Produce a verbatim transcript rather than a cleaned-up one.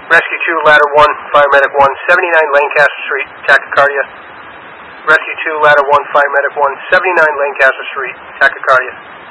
Rescue two, Ladder one, Fire Medic one, seventy-nine Lancaster Street, tachycardia. Rescue two, Ladder one, Fire Medic one, seventy-nine Lancaster Street, tachycardia.